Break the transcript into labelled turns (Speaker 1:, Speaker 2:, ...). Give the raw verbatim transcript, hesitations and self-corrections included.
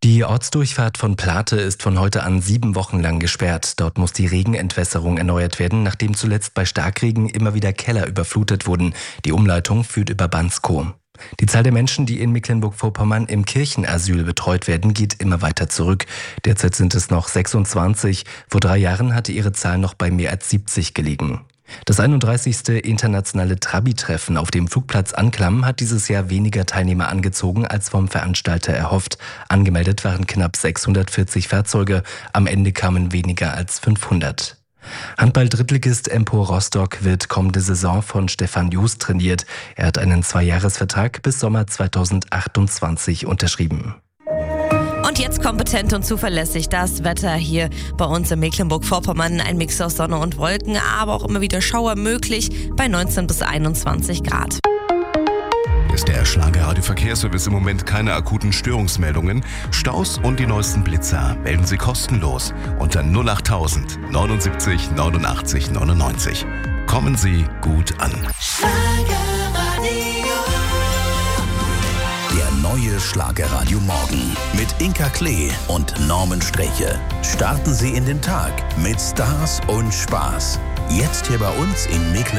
Speaker 1: Die Ortsdurchfahrt von Plate ist von heute an sieben Wochen lang gesperrt. Dort muss die Regenentwässerung erneuert werden, nachdem zuletzt bei Starkregen immer wieder Keller überflutet wurden. Die Umleitung führt über Bansko. Die Zahl der Menschen, die in Mecklenburg-Vorpommern im Kirchenasyl betreut werden, geht immer weiter zurück. Derzeit sind es noch sechsundzwanzig. Vor drei Jahren hatte ihre Zahl noch bei mehr als siebzig gelegen. Das einunddreißigste internationale Trabi-Treffen auf dem Flugplatz Anklam hat dieses Jahr weniger Teilnehmer angezogen als vom Veranstalter erhofft. Angemeldet waren knapp sechshundertvierzig Fahrzeuge, am Ende kamen weniger als fünfhundert. Handball-Drittligist Empor Rostock wird kommende Saison von Stefan Jost trainiert. Er hat einen Zweijahresvertrag bis Sommer zweitausendachtundzwanzig unterschrieben.
Speaker 2: Und jetzt kompetent und zuverlässig das Wetter hier bei uns in Mecklenburg-Vorpommern. Ein Mix aus Sonne und Wolken, aber auch immer wieder Schauer möglich bei neunzehn bis einundzwanzig Grad.
Speaker 3: Ist der Schlager-Radio-Verkehrsservice im Moment keine akuten Störungsmeldungen? Staus und die neuesten Blitzer melden Sie kostenlos unter null achttausend neunundsiebzig neunundachtzig neunundneunzig. Kommen Sie gut an.
Speaker 4: Der neue Schlagerradio Morgen mit Inka Klee und Norman Streche. Starten Sie in den Tag mit Stars und Spaß. Jetzt hier bei uns in Mecklenburg.